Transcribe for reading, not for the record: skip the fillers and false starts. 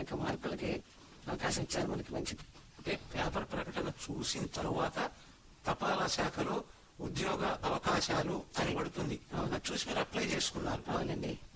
అనేక మార్పులకి అవకాశం ఇచ్చారు. మనకి మంచిది. అంటే పేపర్ ప్రకటన చూసిన తరువాత తపాలా శాఖలో ఉద్యోగ అవకాశాలు అని పడుతుంది. చూసి మీరు అప్లై చేసుకున్నారు. అవునండి.